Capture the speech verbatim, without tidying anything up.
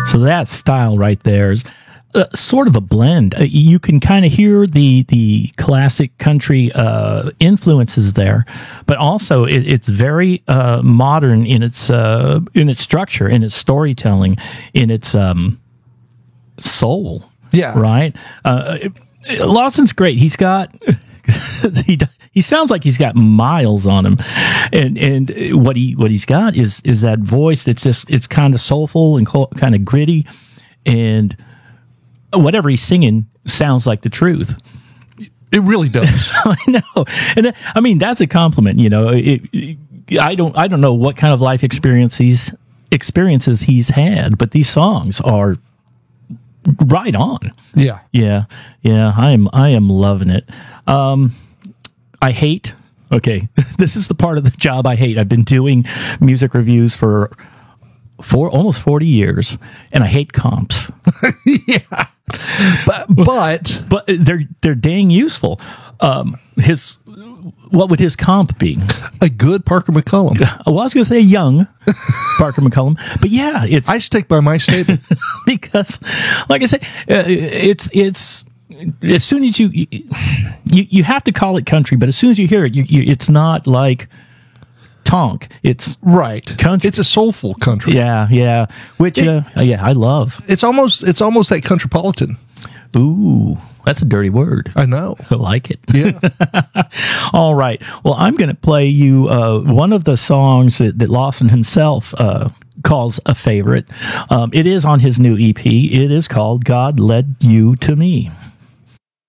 So that style right there is uh, sort of a blend. Uh, you can kind of hear the the classic country uh, influences there, but also it, it's very uh, modern in its uh, in its structure, in its storytelling, in its um, soul. Yeah. Right. Uh, Lawson's great. He's got he he sounds like he's got miles on him, and and what he what he's got is is that voice that's just it's kind of soulful and kind of gritty, and whatever he's singing sounds like the truth. It really does. I know, and I mean that's a compliment. You know, it, it, I don't I don't know what kind of life experience he's experiences he's had, but these songs are right on. Yeah, yeah, yeah. I am I am loving it. Um, I hate. Okay, this is the part of the job I hate. I've been doing music reviews for for almost forty years, and I hate comps. yeah. But but but they're they're dang useful. Um, his what would his comp be? A good Parker McCollum. Well, I was going to say a young Parker McCollum, but yeah, it's I stick by my statement because, like I say, uh, it's it's as soon as you, you you have to call it country, but as soon as you hear it, you, you, it's not like tonk. It's right country. It's a soulful country. Yeah, yeah. Which, it, uh, yeah, I love. It's almost, it's almost like countrypolitan. Ooh, that's a dirty word. I know. I like it. Yeah. All right. Well, I'm going to play you uh, one of the songs that, that Lawson himself uh, calls a favorite. Um, it is on his new E P. It is called "God Led You to Me."